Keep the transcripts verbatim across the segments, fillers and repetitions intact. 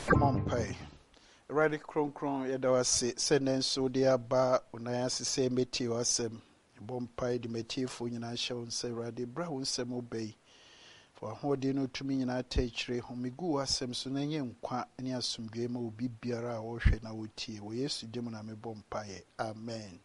Mompai. Radi kron kron yada wase senen so de aba unaya sise meti wasem. Bompai di meti fo nyina hye se radi bra wo nsem obey. For hodi no tumi nyina tachire homigu wasem so na nye nkwa ne asomdwe ma obi biara a wo hwe na wotie. Wo Yesu dim na me bompai. Amen.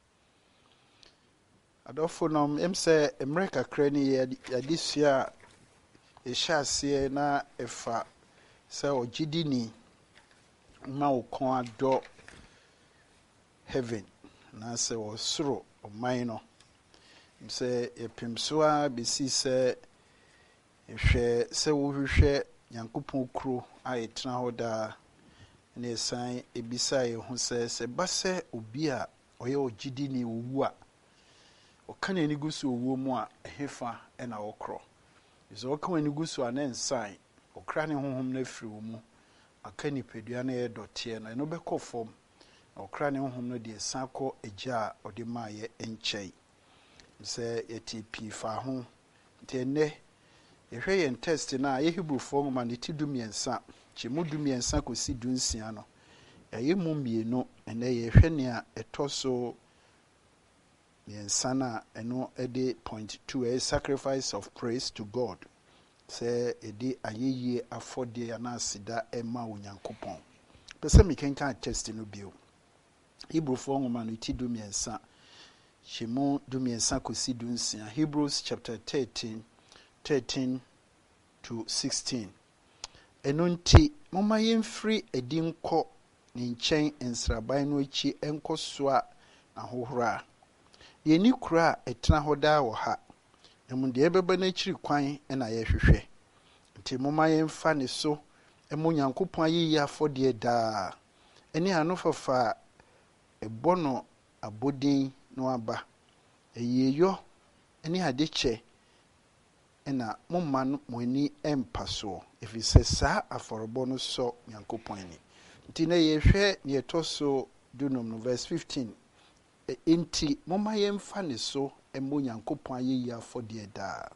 Adofo nom emse America krani yadisua e hyase na efa se ogidini ma ukon ado heaven na se osoro oman no se epimsoa bisi se ehwe se wo hwehwe Nyankopon kuro a etena hoda na esan ebisa ye hu se se base obi a oye ogidini owu a okane ni gusu owu mu a ehefa na okro izo okane ni gusu anensan okra ne honhom na firi wo mu aka nipadua na ye dotie no eno beko fom okra ne honhom no de sanko eja ode maaye enchei se yeti pi fa ho tene ehwe yen test na ye Hebrew form ma ne ti dumiensa che mu dumiensa kosi dunsia no eye mu mienu ene ye hwe ne a etoso miensa eno ede point two a sacrifice of praise to God. Se edi ayeye afode anasida ema onyankopon pese mi kenka test no bio Hebrew fo ngoma no ti du miensa shemu du miensa kosi du nsia Hebrews chapter thirteen thirteen to sixteen enunti moma yemfiri edi nko ne nchen ensraban no achi enkosoa ahohora yeni kura etena hoda wo ha emunde ebebe na chiri kwan na ye hwehwe nti moma yemfa ne so emu Nyankopon ayi afode da eni anofafa ebono abodin no aba eyeyo eni adeche ena momma no moni empaso efise sa aforbo no so Nyankopon ni nti na ye hwe ne etoso dunom no verse fifteen inti moma yemfa ne so emu Nyankopon ayi afode da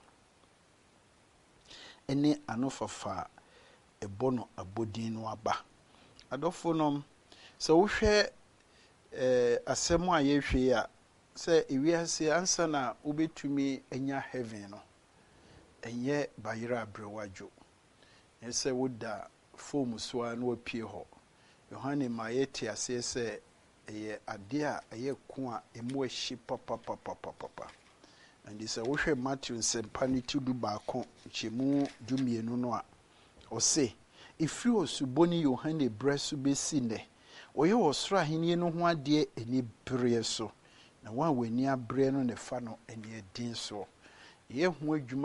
ene anofafa ebono abodin no aba adofo nom so wo hwe eh asemu a ye hwe ya se ewiase ansa na ubetumi enya heaven no enye bayira abrewajo ese woda form so a na opie ho Yohane mayeti ase se eye ade a eye ku a emu ahyi papa papa papa and this wo hwe Matthew sempanity du baako chemu dumienu no a o se if you osuboni Yohane bresu besi ne oye osoro ahenie no ho ade eni bere so na wa wani abre no ne fa no eni edin so ye ho adwuma